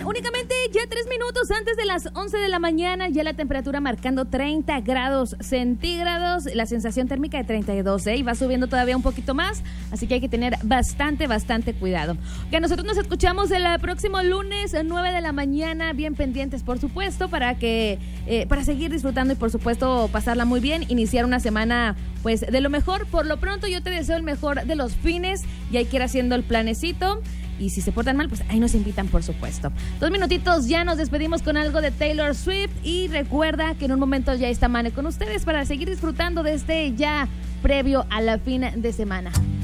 únicamente ya 3 minutos antes de las 11 de la mañana, ya la temperatura marcando 30 grados centígrados, la sensación térmica de 32, y va subiendo todavía un poquito más, así que hay que tener bastante cuidado. Que nosotros nos escuchamos el próximo lunes, 9 de la mañana, bien pendientes, por supuesto, para seguir disfrutando y, por supuesto, pasarla muy bien, iniciar una semana, pues, de lo mejor. Por lo pronto, yo te deseo el mejor de los fines y hay que ir haciendo el planecito. Y si se portan mal, pues ahí nos invitan, por supuesto. 2 minutitos, ya nos despedimos con algo de Taylor Swift. Y recuerda que en un momento ya está Mane con ustedes para seguir disfrutando de este ya previo a la fin de semana.